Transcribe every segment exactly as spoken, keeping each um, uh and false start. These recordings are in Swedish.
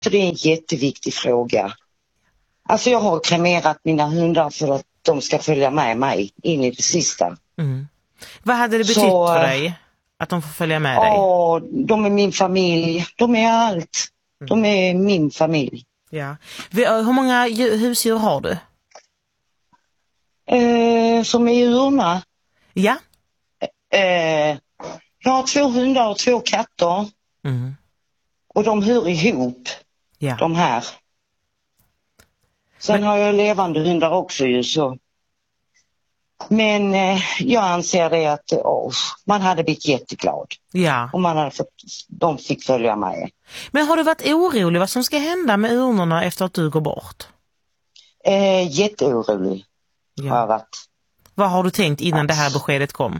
För det är en jätteviktig fråga. Alltså jag har kremerat mina hundar för att de ska följa med mig in i det sista. Mm. Vad hade det betytt Så, för dig att de får följa med dig? Ja, de är min familj. De är allt. De är min familj. Ja. Hur många husdjur har du? Eh, som är djurna? Ja. Eh, jag har två hundar och två katter. Mm. Och de hör ihop, ja. de här. Sen Men... har jag levande hundar också ju så. Men eh, jag anser det att oh, man hade blivit jätteglad. Ja. Och man hade fått, de fick följa med. Men har du varit orolig vad som ska hända med urnorna efter att du går bort? Eh, jätteorolig ja. har jag varit. Vad har du tänkt innan det här beskedet kom?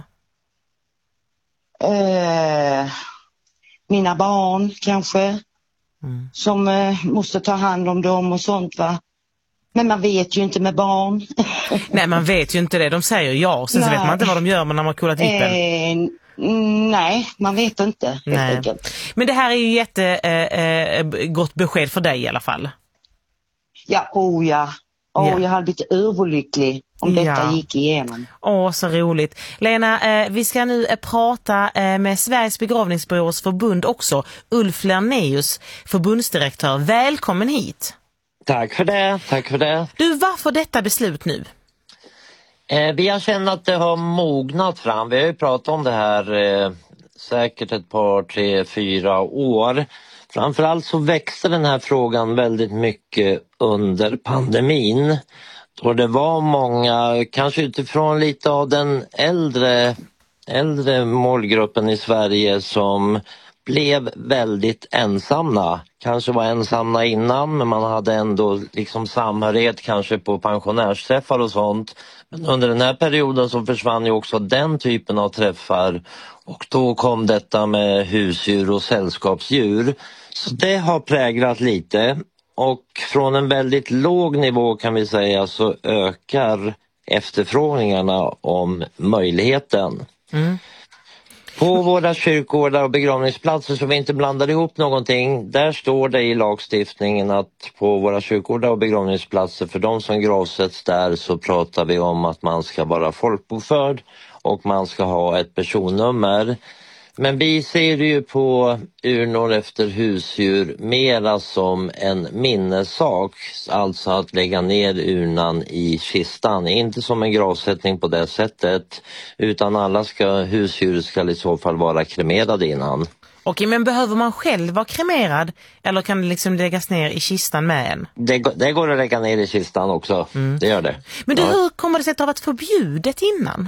Eh, mina barn kanske. Mm. Som eh, måste ta hand om dem och sånt va. Men man vet ju inte med barn. Nej, man vet ju inte det. De säger ja, sen så vet man inte vad de gör när man har kollat vippen. Eh, nej, man vet inte. Nej. Men det här är ju jätte eh, eh, gott besked för dig i alla fall. Ja, oh ja. Åh, ja. Jag hade blivit överlycklig om detta ja. gick igenom. Åh, så roligt. Lena, eh, vi ska nu eh, prata eh, med Sveriges begravningsbyrås förbund också. Ulf Lernéus, förbundsdirektör. Välkommen hit. Tack för det, tack för det. Du, varför detta beslut nu? Eh, vi har känt att det har mognat fram. Vi har ju pratat om det här eh, säkert ett par, tre, fyra år. Framförallt så växte den här frågan väldigt mycket under pandemin. Och det var många, kanske utifrån lite av den äldre, äldre målgruppen i Sverige som blev väldigt ensamma. Kanske var ensamma innan men man hade ändå liksom samhörighet kanske på pensionärsträffar och sånt. Men under den här perioden så försvann ju också den typen av träffar och då kom detta med husdjur och sällskapsdjur. Så det har präglat lite och från en väldigt låg nivå kan vi säga så ökar efterfrågningarna om möjligheten. Mm. På våra kyrkogårdar och begravningsplatser så vi inte blandar ihop någonting. Där står det i lagstiftningen att på våra kyrkogårdar och begravningsplatser för de som gravsätts där så pratar vi om att man ska vara folkbokförd och man ska ha ett personnummer. Men vi ser ju på urnor efter husdjur mera som en minnessak, alltså att lägga ner urnan i kistan. Inte som en gravsättning på det sättet, utan alla ska, husdjur ska i så fall vara kremerade innan. Okej, men behöver man själv vara kremerad eller kan det liksom läggas ner i kistan med en? Det, det går att lägga ner i kistan också, mm. det gör det. Men du, ja. hur kommer det sig att det har varit förbjudet innan?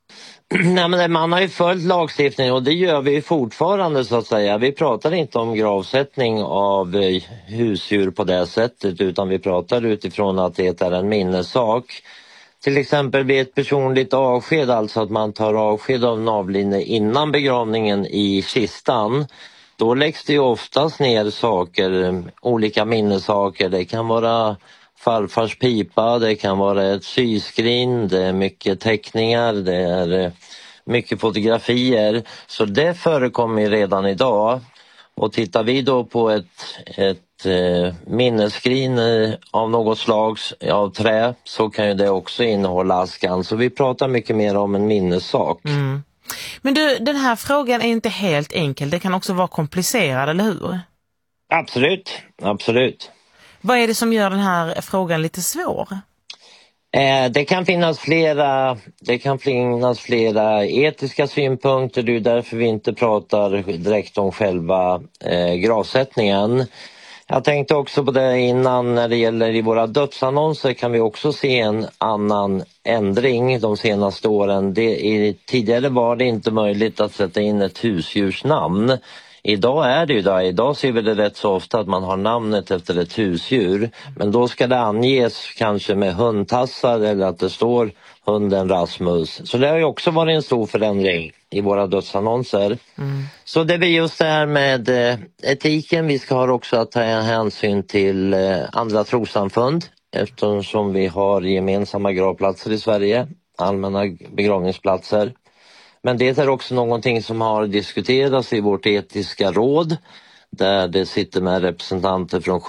Nej, men man har ju följt lagstiftningen och det gör vi fortfarande så att säga. Vi pratar inte om gravsättning av husdjur på det sättet utan vi pratar utifrån att det är en minnessak. Till exempel vid ett personligt avsked, alltså att man tar avsked av en avlidne innan begravningen i kistan. Då läggs det ju oftast ner saker, olika minnesaker. Det kan vara farfars pipa, det kan vara ett syskrin, det är mycket teckningar, det är mycket fotografier. Så det förekommer redan idag. Och tittar vi då på ett, ett eh, minnesskrin av något slag av trä så kan ju det också innehålla askan. Så vi pratar mycket mer om en minnessak. Mm. Men du, den här frågan är inte helt enkel. Det kan också vara komplicerad, eller hur? Absolut, absolut. Vad är det som gör den här frågan lite svår? Eh, det kan finnas flera, det kan finnas flera etiska synpunkter. Det är därför vi inte pratar direkt om själva eh, gravsättningen. Jag tänkte också på det innan när det gäller i våra dödsannonser kan vi också se en annan ändring de senaste åren. Det, i, tidigare var det inte möjligt att sätta in ett husdjursnamn. Idag är det ju där. Idag ser vi det rätt så ofta att man har namnet efter ett husdjur. Men då ska det anges kanske med hundtassar eller att det står hunden Rasmus. Så det har ju också varit en stor förändring i våra dödsannonser. Mm. Så det blir just det här med etiken. Vi ska ha också att ta hänsyn till andra trossamfund eftersom vi har gemensamma gravplatser i Sverige, allmänna begravningsplatser. Men det är också någonting som har diskuterats i vårt etiska råd där det sitter med representanter från